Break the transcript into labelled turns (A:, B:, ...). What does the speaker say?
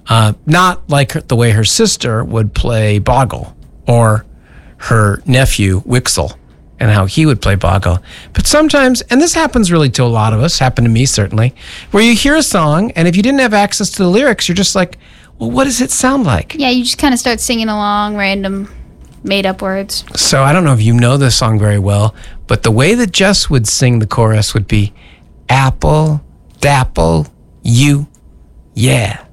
A: Not like the way her sister would play Boggle or her nephew Wixel and how he would play Boggle. But sometimes, and this happens really to a lot of us, happened to me certainly, where you hear a song and if you didn't have access to the lyrics, you're just like, well, what does it sound like?
B: Yeah, you just kind of start singing along random made-up words.
A: So I don't know if you know this song very well, but the way that Jess would sing the chorus would be, apple, dapple, you, yeah.